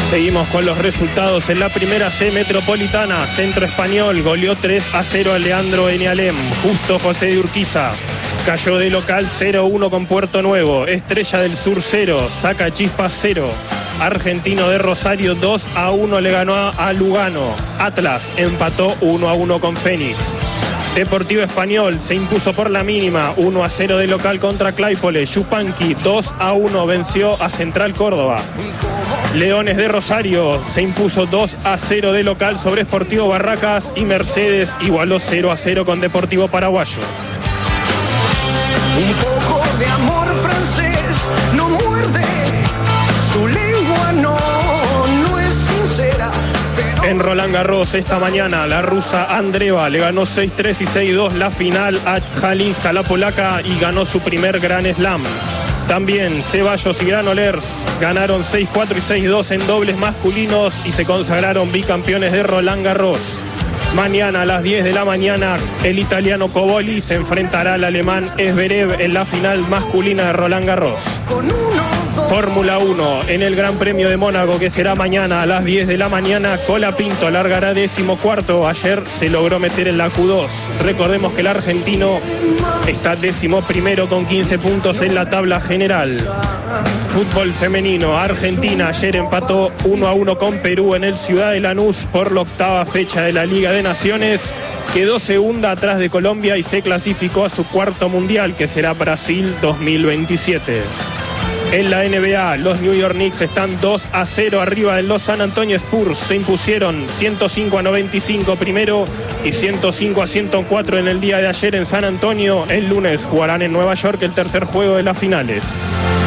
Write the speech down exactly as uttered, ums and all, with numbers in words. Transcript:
Seguimos con los resultados en la primera C metropolitana. Centro Español goleó tres a cero a Leandro Enialem. Justo José de Urquiza cayó de local cero uno con Puerto Nuevo. Estrella del Sur cero, Saca Chispas cero. Argentino de Rosario dos a uno le ganó a, a Lugano. Atlas empató uno a uno con Fénix. Deportivo Español se impuso por la mínima uno a cero de local contra Claypole. Yupanqui dos a uno venció a Central Córdoba. Leones de Rosario se impuso dos a cero de local sobre Sportivo Barracas y Mercedes igualó cero a cero con Deportivo Paraguayo. Un poco de amor francés no muerde, su lengua no, no es sincera. Pero... En Roland Garros esta mañana la rusa Andreeva le ganó seis tres y seis dos la final a Jalinska, la polaca, y ganó su primer Grand Slam. También Ceballos y Granollers ganaron seis cuatro y seis dos en dobles masculinos y se consagraron bicampeones de Roland Garros. Mañana a las diez de la mañana el italiano Coboli se enfrentará al alemán Zverev en la final masculina de Roland Garros. Fórmula uno en el Gran Premio de Mónaco, que será mañana a las diez de la mañana, Colapinto largará decimocuarto. Ayer se logró meter en la Q dos. Recordemos que el argentino está décimo primero con quince puntos en la tabla general. Fútbol femenino, Argentina ayer empató uno a uno con Perú en el Ciudad de Lanús por la octava fecha de la Liga de Naciones. Quedó segunda atrás de Colombia y se clasificó a su cuarto mundial, que será Brasil dos mil veintisiete. En la N B A, los New York Knicks están dos a cero arriba de los San Antonio Spurs. Se impusieron ciento cinco a noventa y cinco primero y ciento cinco a ciento cuatro en el día de ayer en San Antonio. El lunes jugarán en Nueva York el tercer juego de las finales.